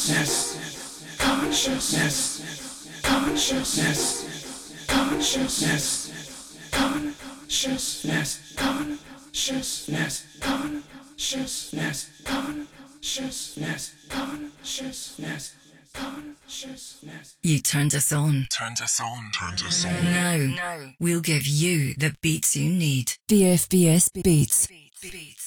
consciousness, consciousness, consciousness, consciousness, consciousness, consciousness, consciousness, consciousness, consciousness, consciousness. You turned us on. Turned us on. Turned us on. Now, we'll give you the beats you need. DFBS Beats.